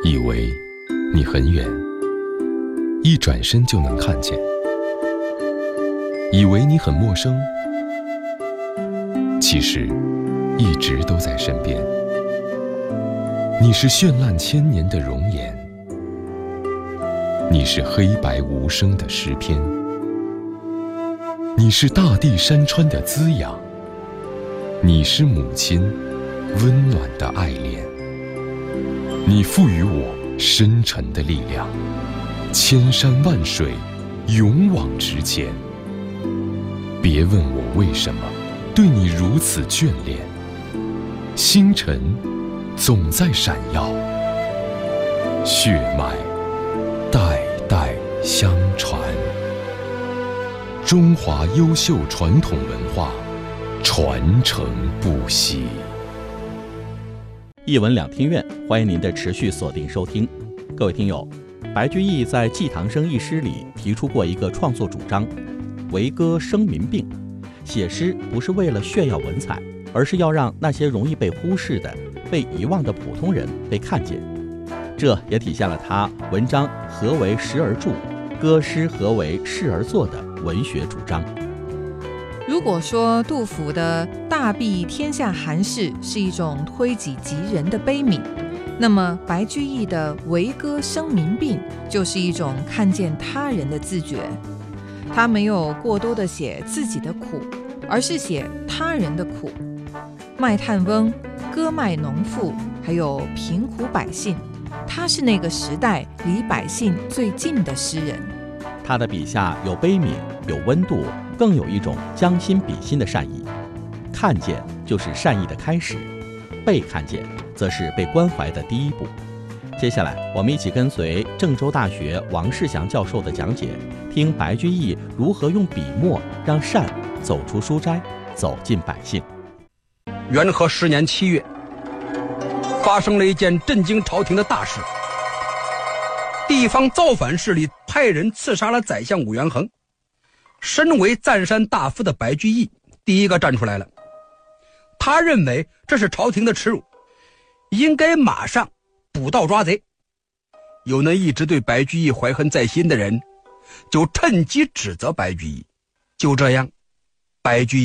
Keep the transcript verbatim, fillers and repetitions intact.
以为你很远，一转身就能看见；以为你很陌生，其实一直都在身边。你是绚烂千年的容颜，你是黑白无声的诗篇，你是大地山川的滋养，你是母亲温暖的爱恋。你赋予我深沉的力量，千山万水勇往直前。别问我为什么对你如此眷恋，星辰总在闪耀，血脉代代相传。中华优秀传统文化传承不息。 一文两听院，欢迎您的持续锁定收听。各位听友，白居易在《寄唐生》一诗里提出过一个创作主张：为歌生民病。写诗不是为了炫耀文采，而是要让那些容易被忽视的、被遗忘的普通人被看见。这也体现了他文章何为时而著，歌诗何为事而作的文学主张。 如果说杜甫的大庇天下寒士是一种推己及人的悲悯，那么白居易的为歌生民病就是一种看见他人的自觉。他没有过多的写自己的苦，而是写他人的苦。卖炭翁、歌卖农妇，还有贫苦百姓，他是那个时代离百姓最近的诗人。 他的笔下有悲悯，有温度，更有一种将心比心的善意。看见就是善意的开始，被看见则是被关怀的第一步。接下来我们一起跟随郑州大学王世祥教授的讲解，听白居易如何用笔墨让善走出书斋，走进百姓。 元和十年七月，发生了一件震惊朝廷的大事。地方造反势力派人刺杀了宰相武元衡。身为赞山大夫的白居易第一个站出来了。他认为这是朝廷的耻辱，应该马上捕盗抓贼。有那一直对白居易怀恨在心的人就趁机指责白居易。就这样，白居